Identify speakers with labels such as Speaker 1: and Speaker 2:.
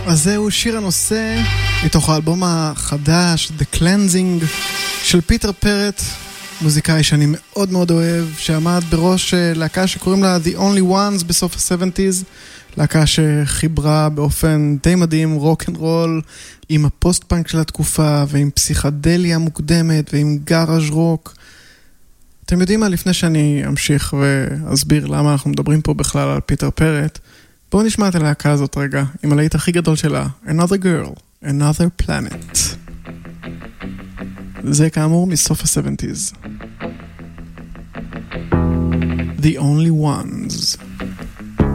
Speaker 1: אז זהו שיר הנושא מתוך האלבום החדש The Cleansing של פיטר פרט, מוזיקאי שאני מאוד מאוד אוהב, שעמד בראש להקה שקוראים לה The Only Ones בסוף ה-70s, להקה שחיברה באופן די מדהים רוק אנד רול עם הפוסט פאנק של התקופה ועם פסיכדליה מוקדמת ועם גאראז' רוק. אתם יודעים מה, לפני שאני אמשיך ואסביר למה אנחנו מדברים פה בכלל על פיטר פרט, בואו נשמע את הלהקה הזאת רגע, עם הלהיט הכי גדול שלה, Another Girl, Another Planet. זה כאמור מסוף ה-70s. The Only One.